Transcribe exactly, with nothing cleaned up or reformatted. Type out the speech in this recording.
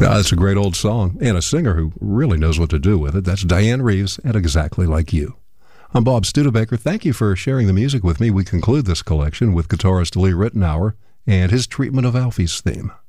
Yeah, that's a great old song, and a singer who really knows what to do with it. That's Diane Reeves and Exactly Like You. I'm Bob Studebaker. Thank you for sharing the music with me. We conclude this collection with guitarist Lee Ritenour and his treatment of Alfie's theme.